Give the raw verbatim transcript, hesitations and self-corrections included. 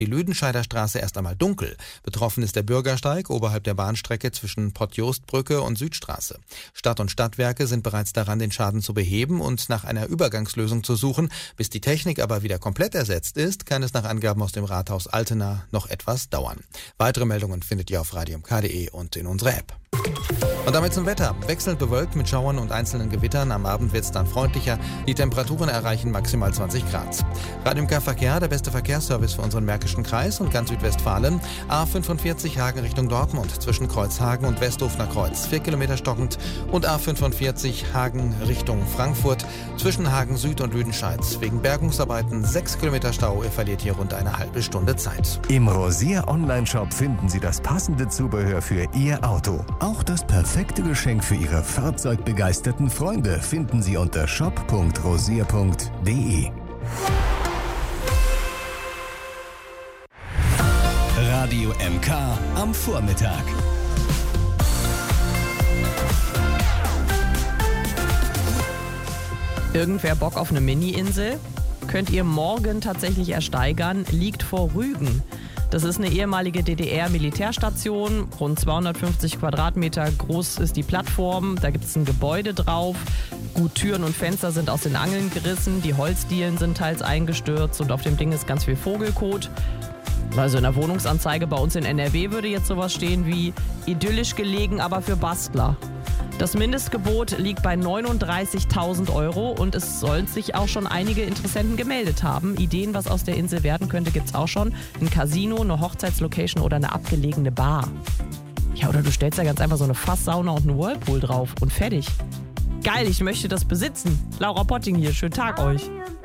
Die Lüdenscheider Straße erst einmal dunkel. Betroffen ist der Bürgersteig oberhalb der Bahnstrecke zwischen Pott-Jost-Brücke und Südstraße. Stadt und Stadtwerke sind bereits daran, den Schaden zu beheben und nach einer Übergangslösung zu suchen. Bis die Technik aber wieder komplett ersetzt ist, kann es nach Angaben aus dem Rathaus Altena noch etwas dauern. Weitere Meldungen findet ihr auf radium punkt k punkt d e und in unserer App. Und damit zum Wetter. Wechselnd bewölkt mit Schauern und einzelnen Gewittern. Am Abend wird es dann freundlicher. Die Temperaturen erreichen maximal zwanzig Grad. Radium K Verkehr, der beste Verkehrsservice für unseren Märkischen Kreis und ganz Südwestfalen. A fünfundvierzig Hagen Richtung Dortmund zwischen Kreuzhagen und Westhofener Kreuz. vier Kilometer stockend. Und A fünfundvierzig Hagen Richtung Frankfurt zwischen Hagen Süd und Lüdenscheid. Wegen Bergungsarbeiten sechs Kilometer Stau. Ihr verliert hier rund eine halbe Stunde Zeit. Im Rosier Online-Shop finden Sie das passende Zubehör für Ihr Auto. Auch das perfekte Geschenk für Ihre fahrzeugbegeisterten Freunde finden Sie unter shop punkt rosier punkt d e. Radio M K am Vormittag. Irgendwer Bock auf eine Mini-Insel? Könnt ihr morgen tatsächlich ersteigern, liegt vor Rügen. Das ist eine ehemalige D D R-Militärstation, rund zweihundertfünfzig Quadratmeter groß ist die Plattform, da gibt es ein Gebäude drauf. Gut, Türen und Fenster sind aus den Angeln gerissen, die Holzdielen sind teils eingestürzt und auf dem Ding ist ganz viel Vogelkot. Also in der Wohnungsanzeige bei uns in N R W würde jetzt sowas stehen wie idyllisch gelegen, aber für Bastler. Das Mindestgebot liegt bei neununddreißigtausend Euro und es sollen sich auch schon einige Interessenten gemeldet haben. Ideen, was aus der Insel werden könnte, gibt's auch schon. Ein Casino, eine Hochzeitslocation oder eine abgelegene Bar. Ja, oder du stellst da ganz einfach so eine Fasssauna und einen Whirlpool drauf und fertig. Geil, ich möchte das besitzen. Laura Potting hier, schönen Tag euch.